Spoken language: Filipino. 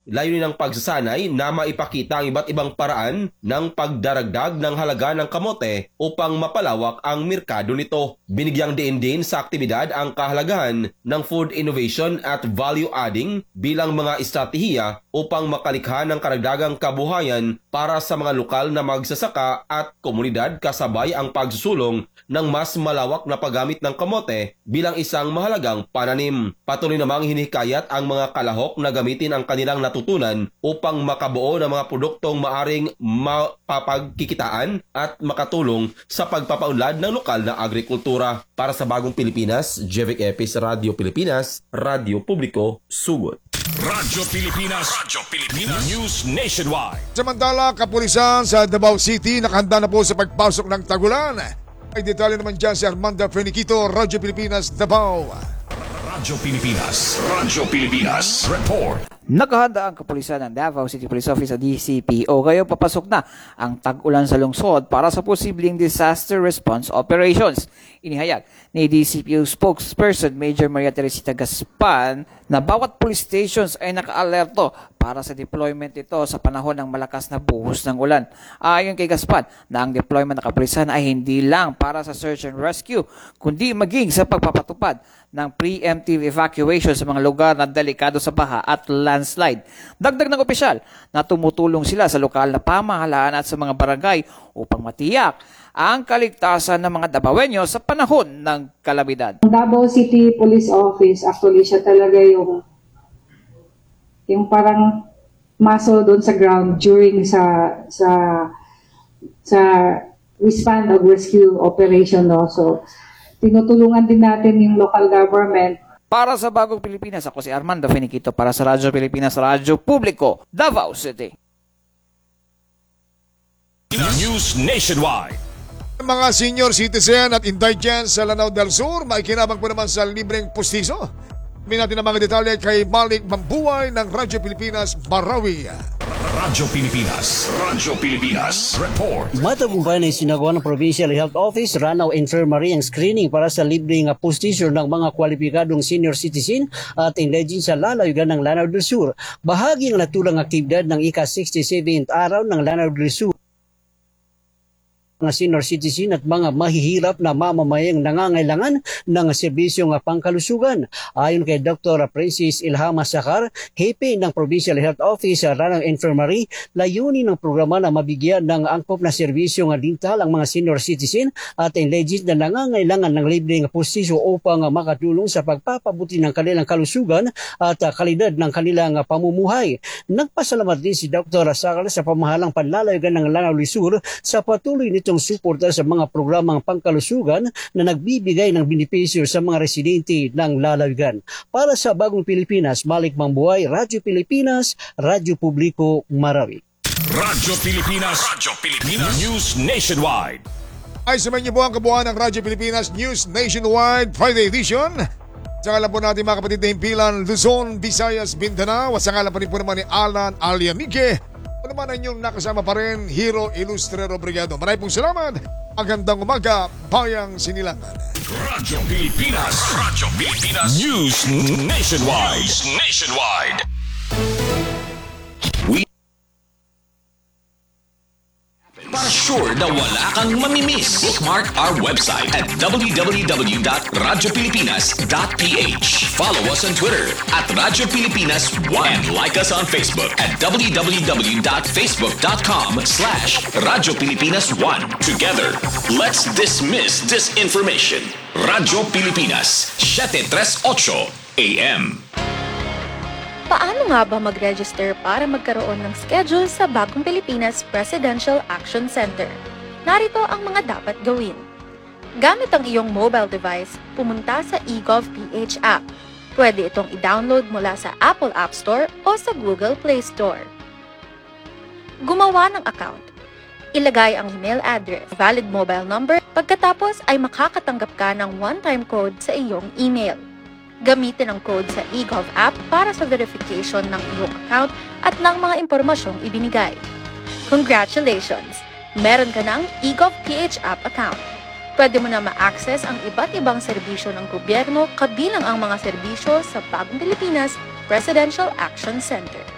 layunin ng pagsasanay na maipakita ang iba't ibang paraan ng pagdaragdag ng halaga ng kamote upang mapalawak ang merkado nito. Binigyang diin din sa aktibidad ang kahalagahan ng food innovation at value adding bilang mga estratehiya upang makalikha ng karagdagang kabuhayan para sa mga lokal na magsasaka at komunidad kasabay ang pagsusulong ng mas malawak na paggamit ng kamote bilang isang mahalagang pananim. Patuloy namang hinihikayat ang mga kalahok na gamitin ang kanilang natutunan upang makabuo ng mga produktong maaring mapapagkikitaan at makatulong sa pagpapaunlad ng lokal na agrikultura. Para sa Bagong Pilipinas, Jevic Epis, Radio Pilipinas, Radio Publiko, Sugod. Radyo Pilipinas News Nationwide. Samantala, kapulisan sa Davao City nakahanda na po sa pagpasok ng tagulan. Ay detalye naman dyan si Armando Feniquito, Radyo Pilipinas, Davao. Radyo Pilipinas Report. Nakahanda ang kapulisan ng Davao City Police Office sa DCPO ngayon papasok na ang tag-ulan sa lungsod para sa posibleng disaster response operations. Inihayag ni DCPO spokesperson Major Maria Teresita Gaspan na bawat police stations ay naka-alerto para sa deployment ito sa panahon ng malakas na buhos ng ulan. Ayon kay Gaspan na ang deployment ng kapulisan ay hindi lang para sa search and rescue kundi maging sa pagpapatupad ng preemptive evacuation sa mga lugar na delikado sa baha at landslide. Dagdag ng opisyal na tumutulong sila sa lokal na pamahalaan at sa mga barangay upang matiyak ang kaligtasan ng mga Dabawenyo sa panahon ng kalamidad. Davao City Police Office, actually siya talaga yung parang muscle doon sa ground during sa response of rescue operation, no? So tinutulungan din natin yung local government. Para sa Bagong Pilipinas, ako si Armando Feniquito para sa Radyo Pilipinas, Radyo Publiko, Davao City. News Nationwide. Mga senior citizen at indigents sa Lanao del Sur, maikinabang po naman sa libreng pustiso. Sabihin natin ang mga detalye kay Malik Mambuay ng Radyo Pilipinas, Marawi. Radyo Pilipinas Report. Matagumpay na isinagawa ng Provincial Health Office, Lanao Infirmary ang screening para sa libreng postisyon ng mga kwalipikadong senior citizen at indigent sa lalawigan ng Lanao del Sur. Bahagi ng natulang aktibidad ng ika-67th araw ng Lanao del Sur. Mga senior citizen at mga mahihirap na mamamayang nangangailangan ng serbisyong pangkalusugan. Ayon kay Dr. Princess Ilhama Sakar, Hepe ng Provincial Health Office sa Lanao Infirmary, layunin ng programa na mabigyan ng angkop na serbisyong dental ang mga senior citizen at indigent na nangangailangan ng libreng postisyon upang makatulong sa pagpapabuti ng kanilang kalusugan at kalidad ng kanilang pamumuhay. Nagpasalamat din si Dr. Sakar sa pamahalang panlalawigan ng Lanao del Sur sa patuloy nito suporta sa mga programang pangkalusugan na nagbibigay ng benepisyo sa mga residente ng lalawigan. Para sa Bagong Pilipinas, Malik Mambuay, Radyo Pilipinas, Radyo Publiko, Marawi. Radyo Pilipinas News Nationwide. Ay sumayin niyo po ang kabuuan ng Radyo Pilipinas News Nationwide Friday Edition. Sa ngalan po natin mga kapatid na himpilan, Luzon, Visayas, Mindanao. At sa ngalan pa rin po naman ni Alan Alianique. Ano naman ang inyong nakasama pa rin, Hero Ilustrero Brigado. Maraming pong salamat. Magandang umaga, Bayang Sinilangan. Radyo Pilipinas News Nationwide. Para sure na wala kang mamimiss, bookmark our website at www.radiopilipinas.ph. Follow us on Twitter at Radyo Pilipinas 1 and like us on Facebook at www.facebook.com/Radyo Pilipinas 1. Together, let's dismiss disinformation. Radyo Pilipinas, 738 AM. Paano nga ba mag-register para magkaroon ng schedule sa Bagong Pilipinas Presidential Action Center? Narito ang mga dapat gawin. Gamit ang iyong mobile device, pumunta sa eGov.ph app. Pwede itong i-download mula sa Apple App Store o sa Google Play Store. Gumawa ng account. Ilagay ang email address, valid mobile number, pagkatapos ay makakatanggap ka ng one-time code sa iyong email. Gamitin ang code sa eGov app para sa verification ng iyong account at ng mga impormasyong ibinigay. Congratulations! Meron ka ng eGov.ph app account. Pwede mo na ma-access ang iba't ibang serbisyo ng gobyerno kabilang ang mga serbisyo sa Bagong Pilipinas Presidential Action Center.